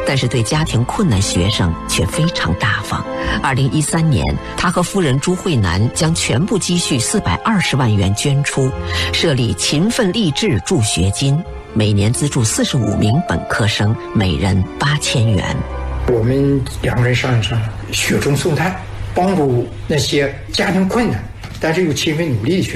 但是对家庭困难学生却非常大方。2013年，他和夫人朱慧楠将全部积蓄420万元捐出，设立勤奋励志助学金，每年资助45名本科生，每人8000元。 我们2个人商量，雪中送炭，帮助那些家庭困难但是又勤奋努力的学